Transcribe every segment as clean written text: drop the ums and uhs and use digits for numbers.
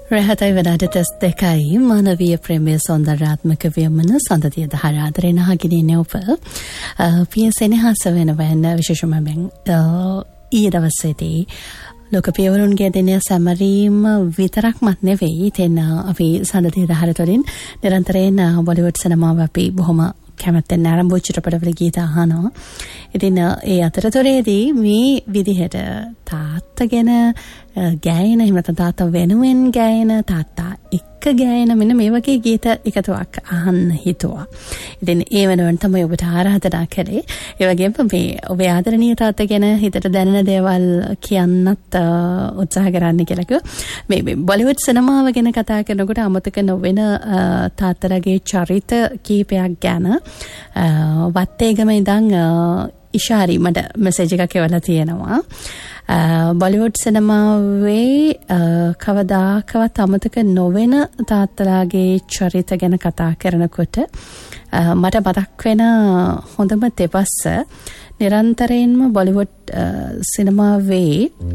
රහතයි වඩාට තෙස් දෙකයි මානවීය ප්‍රේමය සෞන්දර්යාත්මක වියමන සඳතිය දහරාදරේ නහගෙන ඔබ පියසෙනහස වෙනවන්න විශේෂම ඊයේ දවසේදී ලෝක පියවරුන්ගේ දිනය සැමරීම විතරක් මත් නෙවෙයි තෙන්න අපි සඳතිය දහරතොලින් නිරන්තරයෙන් බොලිවුඩ් සිනමාව අපි බොහොම කැමැත්තෙන් ආරම්භ වූ චිත්‍රපටවල ගීත අහනවා. ඉතින් ඒ අතරතුරේදී මේ විදිහට තාත්තා ගැන ගායන එහෙම නැත්නම් තාත්තා වෙනුවෙන් ගායන තාත්තා එක්ක ගායන මෙන්න මේ වගේ ගීත එකතුවක් අහන්න හිතුවා. ඉතින් ඒ වෙනුවෙන් තමයි ඔබට ආරාධනා කළේ. ඒ වගේම මේ ඔබේ ආදරණීය තාත්තා ගැන හිතට දැනෙන දේවල් කියන්නත් උත්සාහ කරන්න කියලා කිව්වා. මේ බොලිවුඩ් සිනමාව ගැන කතා කරනකොට අමතක නොවන තාත්තලාගේ චරිත කීපයක් ගැන වත්තේගම ඉඳන් ඉෂාරි මට මෙසේජ් එකක් එවලා තියෙනවා. බොලිවුඩ් සිනමාවේ කවදාකවත් අමතක නොවන තාත්තලාගේ චරිත ගැන කතා කරනකොට මට මතක් වෙන හොඳම දෙපස්ස නිරන්තරයෙන්ම බොලිවුඩ් සිනමාවේ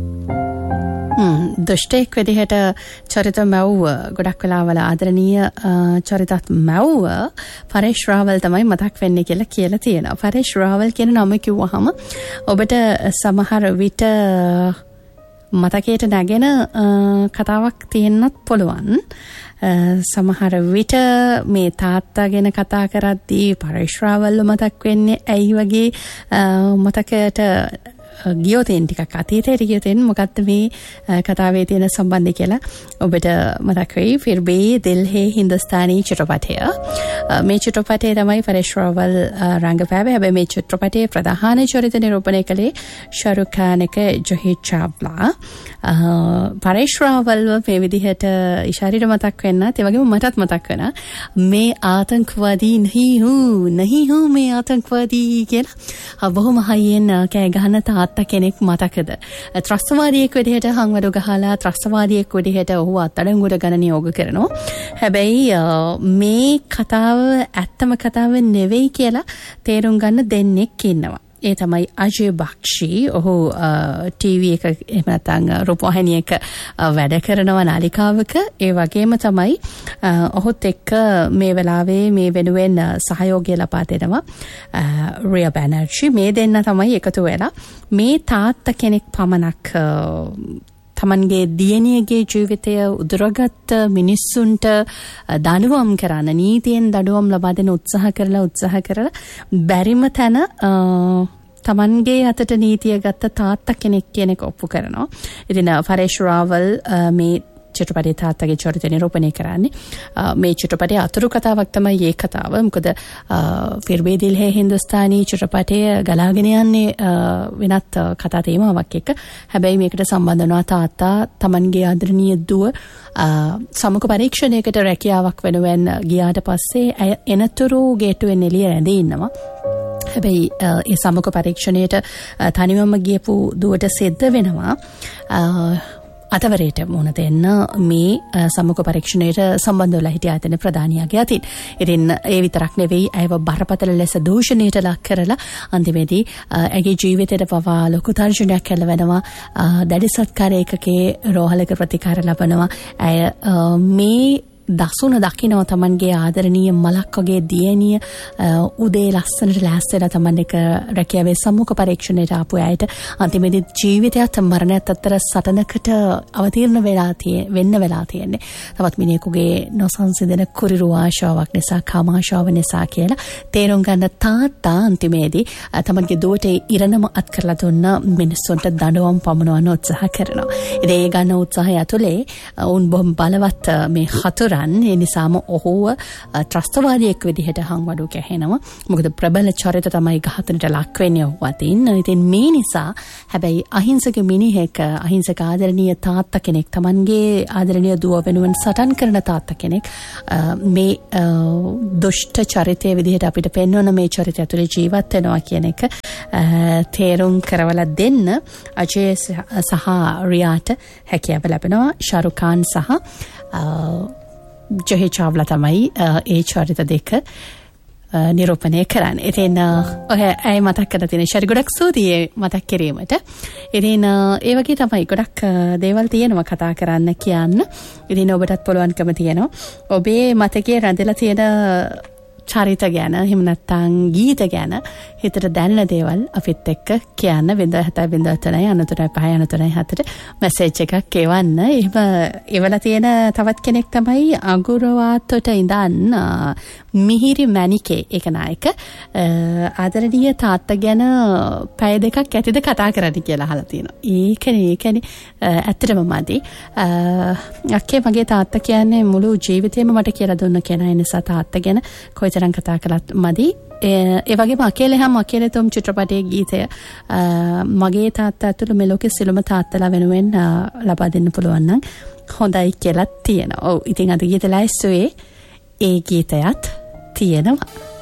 දුෂ්ටෙක් විදිහට චරිත මැව්ව ගොඩක් වෙලාවල ආදරණීය චරිතත් මැව්ව පරේෂ් රාවල් තමයි මතක් වෙන්නේ කියලා තියෙනවා. පරේෂ් රාවල් කියන නම කිව්වහම ඔබට සමහර විට මතකයට නැගෙන කතාවක් තියෙන්නත් පුළුවන්. සමහර විට මේ තාත්තා ගැන කතා කරද්දී පරේෂ් රාවල් මතක් වෙන්නේ ඇයි වගේ මතකයට ගියොතෙන් ටිකක් අතීතයට ගියොතෙන් මොකක්ද මේ කතාවේ තියෙන සම්බන්ධය කියලා ඔබට මතක් වෙයි. ෆිර් බි දිල් හේ හින්දුස්තානී චිත්‍රපටය. මේ චිත්‍රපටයේ තමයි පරේෂ් රාවල් රංගපෑවේ. හැබැයි මේ චිත්‍රපටයේ ප්‍රධාන චරිත නිරූපණය කළේ ශාරුඛ් ખાન එක ජොහී චාව්ලා. පරේෂ් රාවල් මේ විදිහට ඉෂාරිට මතක් වෙන්නත් ඒ වගේම මටත් මතක් වෙනවා මේ ආතංකවාදී नहीं हूँ මේ ආතංකවාදී කියලා බොහොම හයියෙන් කෑ ගහන තාත්තා කෙනෙක් මතකද? ත්‍රස්තවාදියෙක් විදිහට හංවඩු ගහලා ත්‍රස්තවාදියෙක් විදිහට ඔහු අත්අඩංගුවට ගන්න යෝග කරනවා. හැබැයි මේ කතාව ඇත්තම කතාව නෙවෙයි කියලා තේරුම් ගන්න දෙන්නෙක් ඉන්නවා. ඒ තමයි අජේ බක්ෂි. ඔහු ටීවී එක එහෙම නැත්නම් රූපවාහිනියක වැඩ කරනවා නාලිකාවක. ඒ වගේම තමයි ඔහුත් එක්ක මේ වෙලාවේ මේ වෙනුවෙන් සහයෝගය ලබා දෙනවා රියා බැනර්ජි. මේ දෙන්න තමයි එකතු වෙලා මේ තාත්තා කෙනෙක් පමණක් තමන්ගේ දියණියගේ ජීවිතය උදුරගත් මිනිස්සුන්ට දඬුවම් කරන්න නීතියෙන් දඬුවම් ලබා දෙන උත්සාහ කරලා බැරිම තැන තමන්ගේ අතට නීතිය ගත්ත තාත්තා කෙනෙක් කියන එක ඔප්පු කරනවා. ඉතින් පරේෂ් රාවල් මේ චිත්‍රපටයේ තාත්තගේ චරිත නිරූපණය කරන්නේ. මේ චිත්‍රපටයේ අතුරු කතාවක් තමයි මේ කතාව. මොකද ෆිර් බි දිල් හේ හින්දුස්තානී චිත්‍රපටය ගලාගෙන යන්නේ වෙනත් කතා තේමාවක් එක්ක. හැබැයි මේකට සම්බන්ධ වෙනවා තාත්තා තමන්ගේ ආදරණීය දුව සමුක පරීක්ෂණයකට රැකියාවක් වෙනුවෙන් ගියාට පස්සේ එනතුරු ගේට්ටුවෙන් එළිය රැඳී ඉන්නවා. හැබැයි ඒ සමුක පරීක්ෂණයට තනිවම ගියපු දුවට සිද්ධ වෙනවා අතවරයට මුණ දෙන්න මේ සමුක පරීක්ෂණයට සම්බන්ධ වෙලා හිටිය ආයතන ප්‍රධානියාගේ අතින්. ඉතින් ඒ විතරක් නෙවෙයි අයව බරපතල ලෙස දූෂණයට ලක් කරලා අන්තිමේදී ඇගේ ජීවිතයට පවා ලොකු තර්ජනයක් කළවෙනවා. දැඩි සත්කාර ඒකකේ රෝහලක ප්‍රතිකාර ලබනවා. ඇය මේ දසුන දකිනවා තමන්ගේ ආදරණීය මලක් වගේ දියණිය උදේ ලස්සනට ලෑස්තිලා තමන් එක රැකියාවේ සම්මුඛ පරීක්ෂණයට ආපු අයට අන්තිමේදී ජීවිතයත් මරණයත් අතර සටනකට අවතීර්ණ වෙන්න වෙලා තියෙන්නේ. තවත් මිනිහෙකුගේ නොසන්සිඳෙන කුරිරු ආශාවක් නිසා කාමාශාව නිසා කියලා තේරුම් ගන්න තාත්තා අන්තිමේදී තමන්ගේ දුවට ඉරණම අත් කරලා දුන්න මිනිස්සුන්ට දඬුවම් පමුණවන්න උත්සාහ කරනවා. ඉතින් ඒ ගන්න උත්සාහය ඇතුලේ උන් බොහොම බලවත් මේ හතුර ඒ නිසාම ඔහුව ත්‍රස්තවාදියෙක් විදිහට හංවඩු කැහෙනවා. මොකද ප්‍රබල චරිත තමයි ඝාතනයට ලක් වෙන්නේ ඔහු අතින්. ඉතින් මේ නිසා හැබැයි අහිංසක මිනිහෙක් අහිංසක ආදරණීය තාත්තා කෙනෙක් තමන්ගේ ආදරණීය දුව වෙනුවෙන් සටන් කරන තාත්තා කෙනෙක් මේ දුෂ්ට චරිතයේ විදිහට අපිට පෙන්වන මේ චරිතය ඇතුලේ ජීවත් වෙනවා කියන එක තේරුම් කරවලා දෙන්න අජේ සහ රියාට හැකියාව ලැබෙනවා. ශාරුඛ් ખાન සහ ජොහී චාව්ලා තමයි ඒ චරිත දෙක නිරූපණය කරන්නේ. ඉතින් ඔය ඇයි මතක් කරලා තියෙන ශරි ගොඩක් සූතියි මතක් කිරීමට. ඉතින් ඒ වගේ තමයි ගොඩක් දේවල් තියෙනවා කතා කරන්න කියන්න. ඉතින් ඔබටත් පුළුවන්කම තියෙනවා. ඔබේ මතකයේ රැඳිලා තියෙන චරිත ගැන එහෙම නැත්නම් ගීත ගැන හිතට දැනෙන දේවල් අපිත් එක්ක කියන්න 0703935994 මැසේජ් එකක් එවන්න. එහෙම එවලා තියෙන තවත් කෙනෙක් තමයි අඟුරවාතොට ඉඳන් මිහිරි මණිකේ ඒක නායක ආදරණීය තාත්තා ගැන පැය දෙකක් ඇතිද කතා කරන්න කියලා අහලා තියෙනවා. ඒකනේ ඇත්තටම මදි. අක්කේ මගේ තාත්තා කියන්නේ මුළු ජීවිතේම මට කියලා දුන්න කෙනා. ඒ නිසා තාත්තා ගැන කොයිතරම් කතා කළත් මදි. ඒ වගේම අකේලේ තුම් චිත්‍රපටයේ ගීතය මගේ තාත්තා ඇතුළු මේ ලෝකෙ සිළුම තාත්තලා වෙනුවෙන් ලබා දෙන්න පුළුවන් නම් හොඳයි කියලා තියෙනවා. ඔව් ඉතින් අද ගීත ලයිස්තුවේ ඒ ගීතයත් තියෙනවා.